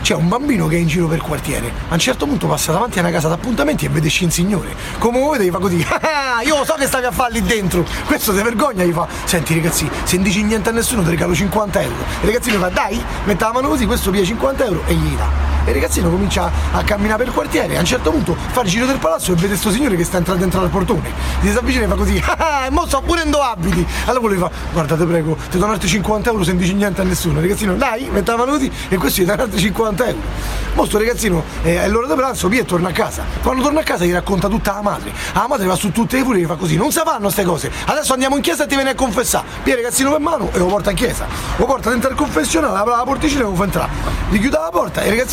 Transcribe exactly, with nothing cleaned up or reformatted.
c'è un bambino che è in giro per quartiere, a un certo punto passa davanti a una casa d'appuntamenti e vede sci un signore, come lo vede gli fa così, ah, io lo so che stavi a fare lì dentro, questo ti vergogna, gli fa, senti ragazzi, se non dici niente a nessuno ti regalo cinquanta euro, il ragazzino fa, dai, mette la mano così, questo piglia cinquanta euro e gli dà. E il ragazzino comincia a camminare per il quartiere, a un certo punto fa il giro del palazzo e vede sto signore che sta entrando dentro al portone, gli si avvicina e fa così, ah, e mo so pure in abiti, allora gli fa, guarda te prego, ti do altri cinquanta euro se non dici niente a nessuno, il ragazzino, dai, mette la mano così e questo gli dà altri cinquanta euro. Mo sto ragazzino eh, è l'ora di pranzo, via e torna a casa, quando torna a casa gli racconta tutta la madre, la madre va su tutte le furie e gli fa così, non si fanno ste cose, adesso andiamo in chiesa e ti vieni a confessare, via il ragazzino per mano e lo porta in chiesa, lo porta dentro il confessionale, apre la porticina e lo fa entrare, gli chiude la porta e il ragazzino